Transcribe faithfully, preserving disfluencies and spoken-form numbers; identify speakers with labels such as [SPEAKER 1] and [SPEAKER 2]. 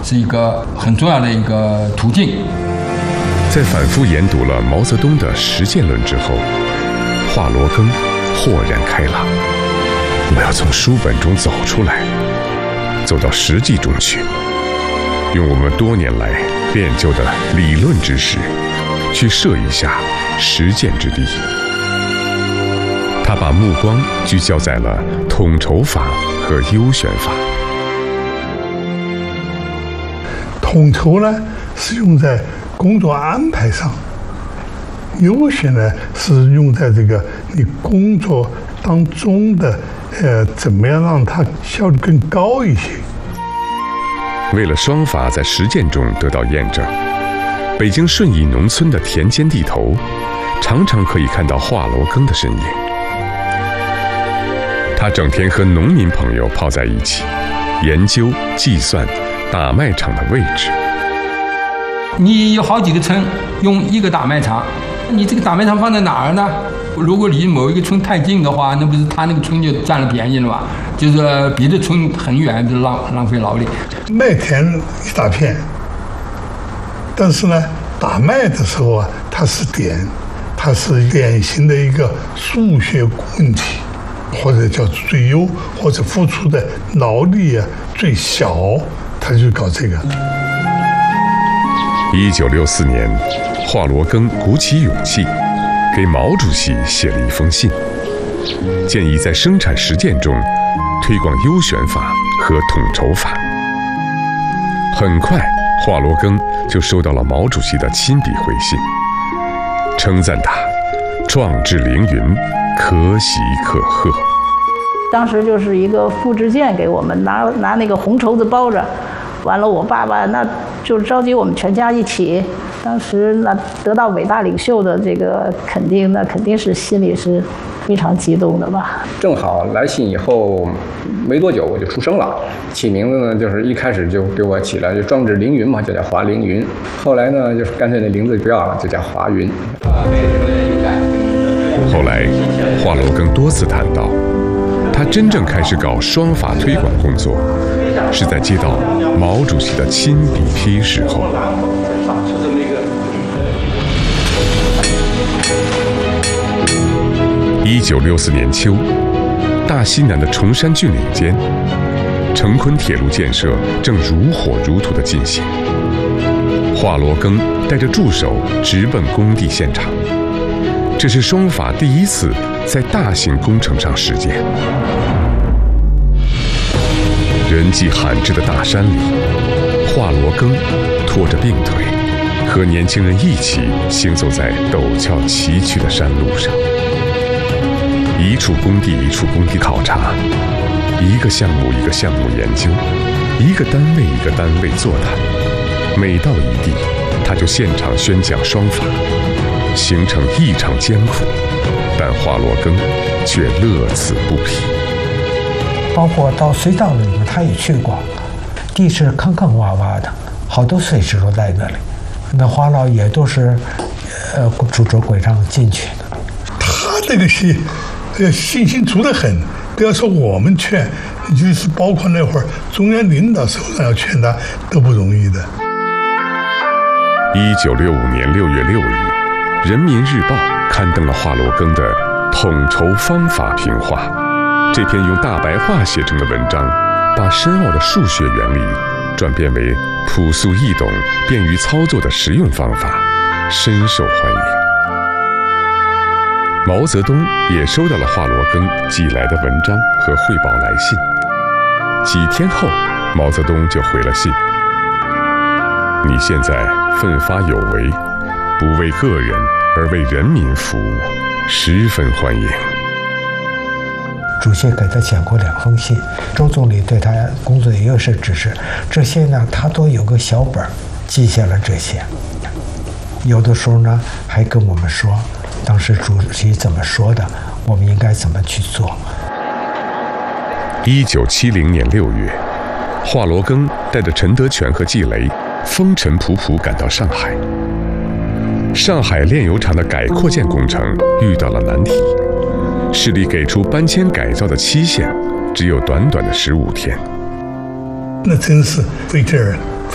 [SPEAKER 1] 是一个很重要的一个途径。
[SPEAKER 2] 在反复研读了毛泽东的实践论之后，华罗庚豁然开朗，我要从书本中走出来，走到实际中去，用我们多年来练就的理论知识去设一下实践之地。他把目光聚焦在了统筹法和优选法。
[SPEAKER 3] 统筹呢是用在工作安排上，优选呢是用在这个你工作当中的呃怎么样让它效率更高一些。
[SPEAKER 2] 为了双法在实践中得到验证，北京顺义农村的田间地头常常可以看到华罗庚的身影。他整天和农民朋友泡在一起，研究计算打麦场的位置。
[SPEAKER 1] 你有好几个村用一个打麦场，你这个打麦场放在哪儿呢？如果离某一个村太近的话，那不是他那个村就占了便宜了嘛？就是别的村很远，就浪浪费劳力。
[SPEAKER 3] 麦田一大片，但是呢，打麦的时候啊，它是点，它是典型的一个数学问题，或者叫最优，或者付出的劳力啊最小，他就搞这个。
[SPEAKER 2] 一九六四年，华罗庚鼓起勇气，给毛主席写了一封信，建议在生产实践中推广优选法和统筹法。很快，华罗庚就收到了毛主席的亲笔回信，称赞他壮志凌云，可喜可贺。
[SPEAKER 4] 当时就是一个复制件给我们，拿拿那个红绸子包着，完了我爸爸那就召集我们全家一起。当时那得到伟大领袖的这个肯定，那肯定是心里是非常激动的吧。
[SPEAKER 5] 正好来信以后没多久我就出生了，起名字呢就是一开始就给我起了就壮志凌云嘛，就叫华凌云。后来呢就是干脆那名字不要了，就叫华云。
[SPEAKER 2] 后来华罗庚多次谈到，他真正开始搞双法推广工作，是在接到毛主席的亲笔批示后。一九六四年秋，大西南的崇山峻岭间，成昆铁路建设正如火如荼地进行。华罗庚带着助手直奔工地现场，这是双法第一次在大型工程上实践。人迹罕至的大山里，华罗庚拖着病腿，和年轻人一起行走在陡峭崎岖的山路上。一处工地一处工地考察，一个项目一个项目研究，一个单位一个单位座谈。每到一地，他就现场宣讲双法，行程异常艰苦，但华罗庚却乐此不疲。
[SPEAKER 6] 包括到隧道里面，他也去过，地是坑坑洼洼的，好多碎石都在那里。那华老也都是，呃，拄着拐杖进去的。
[SPEAKER 3] 他这个是。呃，信心足得很，不要说我们劝，你就是包括那会儿中央领导手上要劝他都不容易的。
[SPEAKER 2] 一九六五年六月六日，《人民日报》刊登了华罗庚的《统筹方法评话》。这篇用大白话写成的文章，把深奥的数学原理转变为朴素易懂、便于操作的实用方法，深受欢迎。毛泽东也收到了华罗庚寄来的文章和汇报来信。几天后，毛泽东就回了信：“你现在奋发有为，不为个人而为人民服务，十分欢迎。”
[SPEAKER 6] 主席给他写过两封信，周总理对他工作也有些指示，这些呢他都有个小本记下了这些。有的时候呢还跟我们说，当时主席怎么说的，我们应该怎么去做。
[SPEAKER 2] 一九七零年六月，华罗庚带着陈德全和季雷风尘仆仆赶到上海。上海炼油厂的改扩建工程遇到了难题，市里给出搬迁改造的期限只有短短的十五天。
[SPEAKER 3] 那真是费劲儿了。